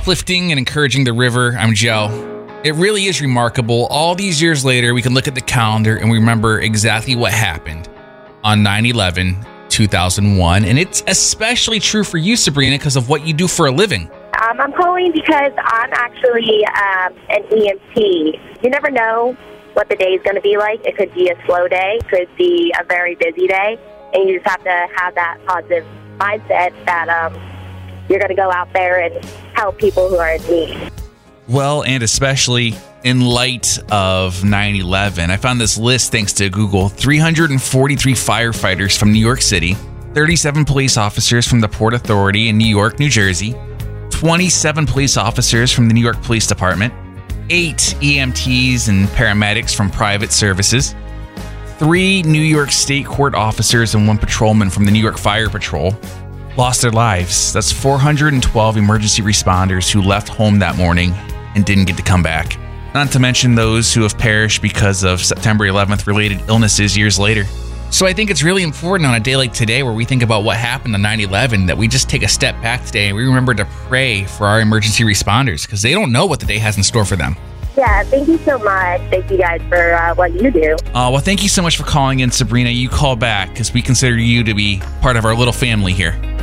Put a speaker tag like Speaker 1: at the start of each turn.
Speaker 1: uplifting and encouraging the river. I'm Joe. It really is remarkable. All these years later, we can look at the calendar and we remember exactly what happened on 9/11/2001. And it's especially true for you, Sabrina, because of what you do for a living.
Speaker 2: I'm calling because I'm actually an EMT. You never know what the day is going to be like. It could be a slow day, could be a very busy day, and you just have to have that positive mindset that you're going to go out there and help people who are in need.
Speaker 1: Well, and especially in light of 9/11, I found this list thanks to Google. 343 firefighters from New York City, 37 police officers from the Port Authority in New York, New Jersey, 27 police officers from the New York Police Department, 8 EMTs and paramedics from private services, 3 New York State Court officers and 1 patrolman from the New York Fire Patrol lost their lives. That's 412 emergency responders who left home that morning and didn't get to come back. Not to mention those who have perished because of September 11th related illnesses years later. So I think it's really important on a day like today where we think about what happened on 9/11 that we just take a step back today and we remember to pray for our emergency responders because they don't know what the day has in store for them.
Speaker 2: Yeah, thank you so much. Thank you guys for what you do.
Speaker 1: Well, thank you so much for calling in, Sabrina. You call back because we consider you to be part of our little family here.